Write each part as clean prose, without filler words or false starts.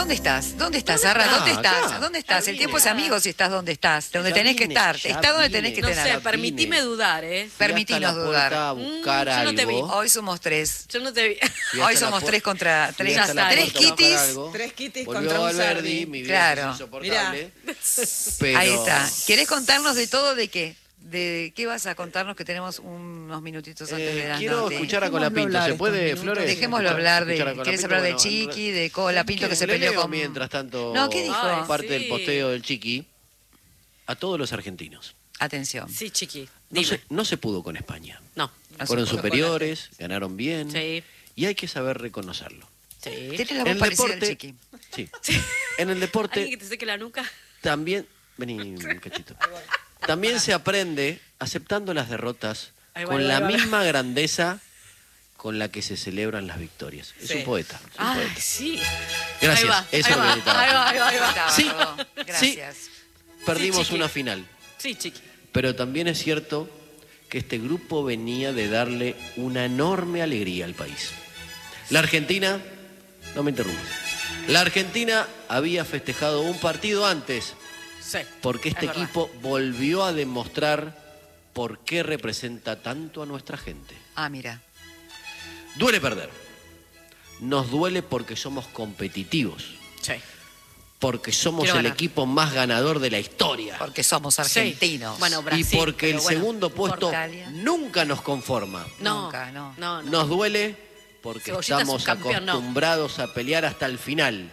¿Dónde estás? ¿Dónde estás, Arra? ¿Dónde estás? Acá. ¿Dónde estás? El tiempo es Acá. amigo si estás donde estás, donde Ya tenés que vine, estar. ya Está donde tenés vine. que No tener. sé, permitime dudar, Permitinos dudar. A buscar yo no te vi. algo. Hoy somos tres. Yo no te vi. Fui Hoy hasta la somos pu- tres contra fui tres. hasta la Tres puerta a buscar kitties. algo. 3 kitties Volvió contra un Valverdi, Sardi. mi vida Claro. es insoportable. Ahí Pero está. ¿Querés contarnos de todo? ¿De qué? ¿De qué vas a contarnos? Que tenemos unos minutitos antes de las quiero notas. escuchar a Dejémoslo Colapinto. hablar ¿Se estos puede, minutos. Flores? Dejémoslo hablar Escuchar a de... Colapinto, ¿Querés hablar de bueno, Chiqui, de Colapinto que se le peleó leo con... mientras tanto No, ¿qué dijo? Ay, parte sí. del posteo del Chiqui a todos los argentinos. Atención. Sí, chiqui. No Dime. no se pudo con España. No. No Fueron se pudo superiores, ganaron bien Sí. y hay que saber reconocerlo. Sí. Tenés la voz El parecida al deporte, Chiqui. sí. En el ¿Alguien deporte que te seque la nuca? también, vení un cachito. También se aprende aceptando las derrotas Ahí va, con ahí va, la ahí va. misma grandeza con la que se celebran las victorias. Es Sí. un poeta. Es un Ah, poeta. sí. Gracias, Ahí va, eso ahí es lo que va, necesitaba. ahí va, ahí va, ahí va. Estaba, Sí, perdón. Gracias. Perdimos Chiqui. una final, Sí, chiqui. pero también es cierto que este grupo venía de darle una enorme alegría al país. La Argentina, no me interrumpas, la Argentina había festejado un partido antes Sí. porque este Es verdad. equipo volvió a demostrar por qué representa tanto a nuestra gente. Ah, mira. Duele perder. Nos duele porque somos competitivos, Sí. porque somos Quiero el ganar. equipo más ganador de la historia. Porque somos argentinos. Sí. Bueno, Y Brasil, porque el pero bueno, segundo no puesto importa. Italia. nunca nos conforma. No, Nunca, no. No, no. Nos duele porque Cebollita estamos subcampeón, no. acostumbrados a pelear hasta el final.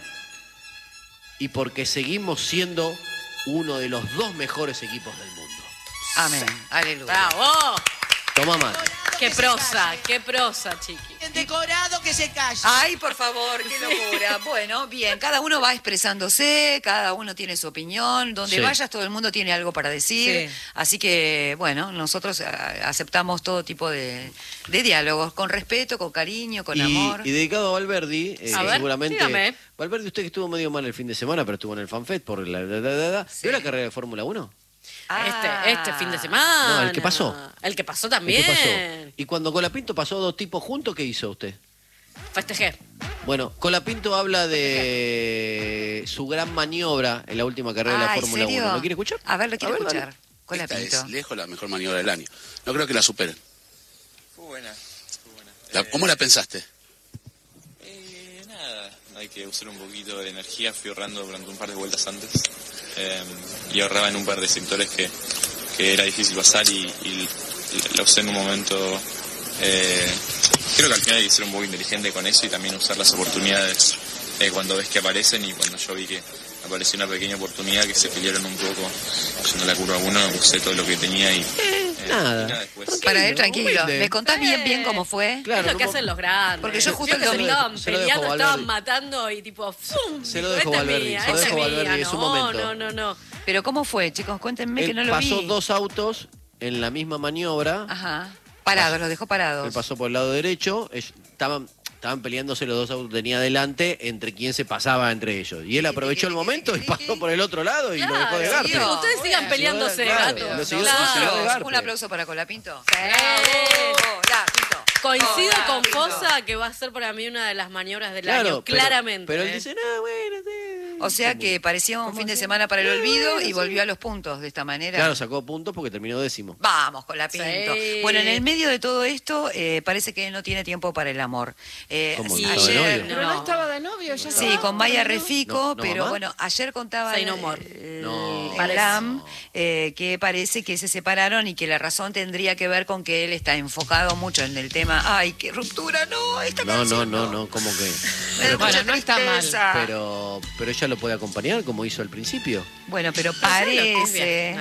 Y porque seguimos siendo uno de los dos mejores equipos del mundo. Amén. Aleluya. ¡Bravo! Toma mate. Qué prosa, chiqui. El decorado que se calle. Ay, por favor, qué locura. Bueno, bien, cada uno va expresándose, cada uno tiene su opinión, donde Sí. vayas todo el mundo tiene algo para decir, Sí. así que, bueno, nosotros aceptamos todo tipo de diálogos, con respeto, con cariño, con amor. Y dedicado a Valverdi, A ver, seguramente. dígame. Valverdi, usted que estuvo medio mal el fin de semana, pero estuvo en el FanFest por la. Sí. ¿Vio la carrera de Fórmula 1? Este fin de semana. No, el que pasó. El que pasó ¿Qué también. pasó? Y cuando Colapinto pasó dos tipos juntos, ¿qué hizo usted? Festejé. Bueno, Colapinto habla de su gran maniobra en la última carrera de la ¿En Fórmula serio? 1. ¿Lo quiere escuchar? A ver, lo quiero dale. escuchar. Con la Esta pinto. es lejos la mejor maniobra del año. No creo que la superen. Fue buena. ¿Cómo la pensaste? Nada, hay que usar un poquito de energía. Fui ahorrando durante un par de vueltas antes y ahorraba en un par de sectores que era difícil pasar y la usé en un momento. Creo que al final hay que ser un poco inteligente con eso y también usar las oportunidades cuando ves que aparecen, y cuando yo vi que apareció una pequeña oportunidad que se pelearon un poco yendo a la curva 1, usé todo lo que tenía y nada. y después. Para él, tranquilo. humilde. ¿Me contás bien cómo fue? Claro, es lo que como- hacen los grandes. Porque yo justo Vio que lo- se estaban se lo dejo peleando, Valverdi. estaban matando y tipo... ¡fum! Se lo Dijo, dejo esta Valverdi, mía, se lo esta dejo mía. Valverdi, es su momento. No. Pero ¿cómo fue, chicos? Cuéntenme que Él no lo vi. pasó dos autos en la misma maniobra. Ajá. Parados, los dejó parados. Él pasó por el lado derecho. Estaban peleándose los dos autos que tenía adelante entre quién se pasaba entre ellos. Y él aprovechó el momento y pasó por el otro lado y lo dejó de Claro, garpe. sí, ustedes sigan Bueno. peleándose, Claro, gato. lo siguió- Claro. lo siguió de garpe. Un aplauso para Colapinto. ¡Eh! Colapinto. Coincido con Colapinto. Fosa que va a ser para mí una de las maniobras del Claro, año, pero- claramente. Pero él ¿eh? dice, no, bueno, sí. O sea que parecía un fin de semana para el olvido y volvió a los puntos de esta manera. Claro, sacó puntos porque terminó décimo. Vamos con la Pinto. Sí. Bueno, en el medio de todo esto, parece que él no tiene tiempo para el amor. ¿Cómo, sí, no estaba de novio? Pero no estaba de novio ya. Sí, estaba. con Maya Refico, No, pero mamá. bueno, ayer contaba Say no more. No. el LAM que parece que se separaron y que la razón tendría que ver con que él está enfocado mucho en el tema. Ay, qué ruptura, no, esta canción No, como que. Me da Bueno, mucha no está mal, tristeza. Pero ella lo puede acompañar como hizo al principio. Bueno, pero sabe lo que es bien.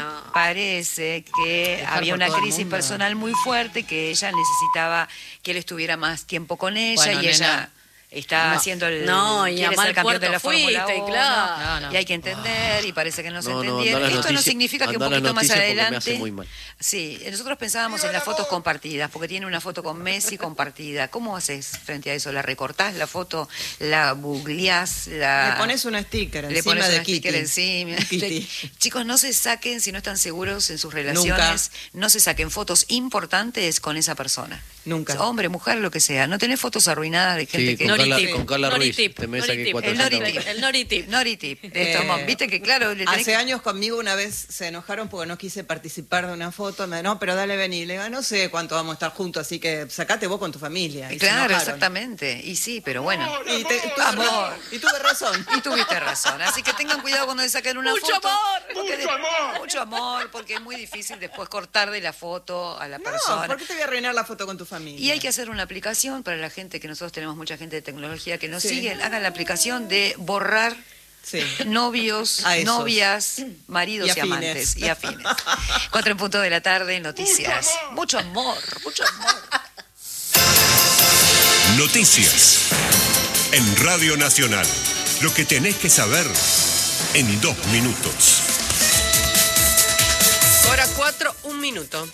parece que Dejar había por una todo el crisis mundo. personal muy fuerte, que ella necesitaba que él estuviera más tiempo con ella Bueno, y nena. ella está haciendo el No, y a quiere mal ser campeón de la puerto Fórmula fuiste, 1, claro. No. y hay que entender y parece que no se No, entendieron. anda las Esto no noticias- significa que un anda las poquito más noticias porque me adelante hace muy mal. sí, nosotros pensábamos en las fotos compartidas, porque tiene una foto con Messi compartida. ¿Cómo haces frente a eso? ¿La recortás la foto, la googleás, la Le pones un sticker le encima pones de un sticker Kitty. encima. Kitty. Chicos, no se saquen, si no están seguros en sus relaciones, no se saquen fotos importantes con esa persona. Nunca. Hombre, mujer, lo que sea. No tenés fotos arruinadas de gente Sí, que No Noritip. con Carla Ruiz. Noritip. Te me saqué Noritip. 400 Noritip. El Noritip. Noritip. Viste que claro, le tenés Hace que- años conmigo una vez se enojaron porque no quise participar de una foto. No, pero dale, vení. Le digo, no sé cuánto vamos a estar juntos, así que sacate vos con tu familia. Y se Claro, enojaron. exactamente. Y sí, pero bueno. Amor. Y tuve razón. Y tuviste razón. Así que tengan cuidado cuando le saquen una ¡Mucho foto. amor! Porque mucho amor, porque es muy difícil después cortar de la foto a la No, persona. ¿por qué te voy a arruinar la foto con tu familia? Y hay que hacer una aplicación para la gente, que nosotros tenemos mucha gente de tecnología que nos Sí. sigue. Hagan la aplicación de borrar Sí. novios, A esos. novias, maridos Y y, afines. amantes y afines. 4 en punto de la tarde, noticias. Mucho amor, mucho amor. Noticias. En Radio Nacional. Lo que tenés que saber en 2 minutos. Hora 4, 1 minuto.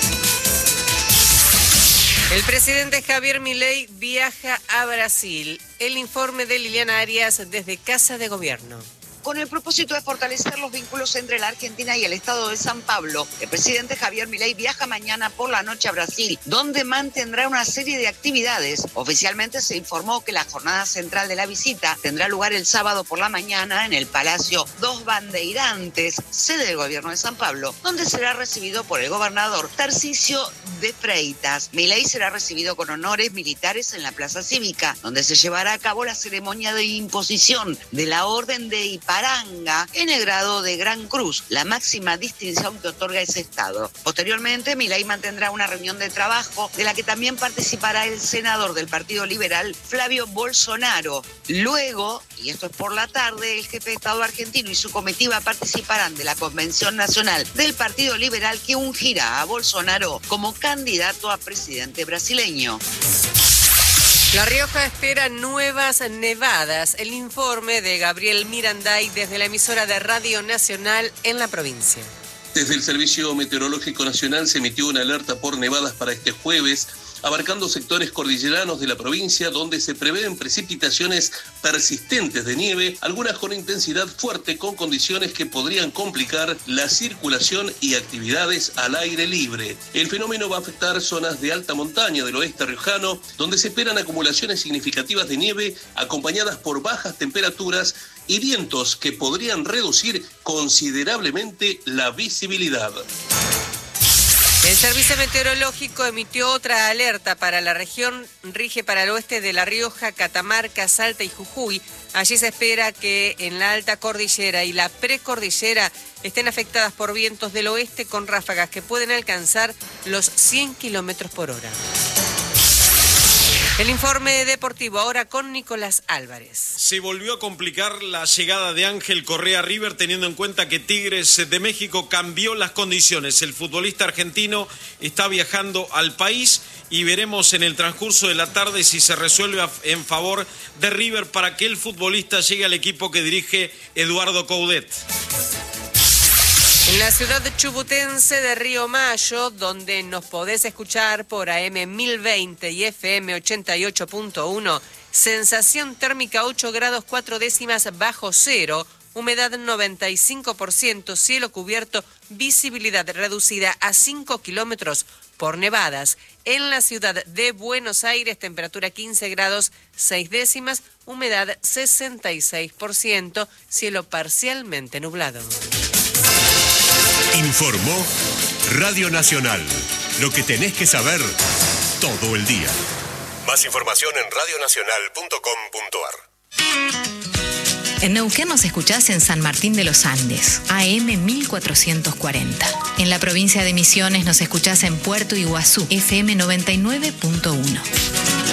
El presidente Javier Milei viaja a Brasil. El informe de Liliana Arias desde Casa de Gobierno. Con el propósito de fortalecer los vínculos entre la Argentina y el Estado de San Pablo, el presidente Javier Milei viaja mañana por la noche a Brasil, donde mantendrá una serie de actividades. Oficialmente se informó que la jornada central de la visita tendrá lugar el sábado por la mañana en el Palacio Dos Bandeirantes, sede del gobierno de San Pablo, donde será recibido por el gobernador Tarcisio de Freitas. Milei será recibido con honores militares en la Plaza Cívica, donde se llevará a cabo la ceremonia de imposición de la Orden de Iparanga en el grado de Gran Cruz, la máxima distinción que otorga ese estado. Posteriormente, Milei mantendrá una reunión de trabajo de la que también participará el senador del Partido Liberal, Flavio Bolsonaro. Luego, y esto es por la tarde, el jefe de Estado argentino y su comitiva participarán de la Convención Nacional del Partido Liberal que ungirá a Bolsonaro como candidato a presidente brasileño. La Rioja espera nuevas nevadas. El informe de Gabriel Miranday desde la emisora de Radio Nacional en la provincia. Desde el Servicio Meteorológico Nacional se emitió una alerta por nevadas para este jueves, abarcando sectores cordilleranos de la provincia donde se prevén precipitaciones persistentes de nieve, algunas con intensidad fuerte, con condiciones que podrían complicar la circulación y actividades al aire libre. El fenómeno va a afectar zonas de alta montaña del oeste riojano, donde se esperan acumulaciones significativas de nieve acompañadas por bajas temperaturas y vientos que podrían reducir considerablemente la visibilidad. El Servicio Meteorológico emitió otra alerta para la región, rige para el oeste de La Rioja, Catamarca, Salta y Jujuy. Allí se espera que en la alta cordillera y la precordillera estén afectadas por vientos del oeste con ráfagas que pueden alcanzar los 100 kilómetros por hora. El informe deportivo ahora con Nicolás Álvarez. Se volvió a complicar la llegada de Ángel Correa a River, teniendo en cuenta que Tigres de México cambió las condiciones. El futbolista argentino está viajando al país y veremos en el transcurso de la tarde si se resuelve en favor de River para que el futbolista llegue al equipo que dirige Eduardo Coudet. En la ciudad chubutense de Río Mayo, donde nos podés escuchar por AM 1020 y FM 88.1, sensación térmica 8 grados 4 décimas bajo cero, humedad 95%, cielo cubierto, visibilidad reducida a 5 kilómetros por nevadas. En la ciudad de Buenos Aires, temperatura 15 grados 6 décimas, humedad 66%, cielo parcialmente nublado. Informó Radio Nacional. Lo que tenés que saber todo el día. Más información en radionacional.com.ar. En Neuquén nos escuchás en San Martín de los Andes, AM 1440. En la provincia de Misiones nos escuchás en Puerto Iguazú, FM 99.1.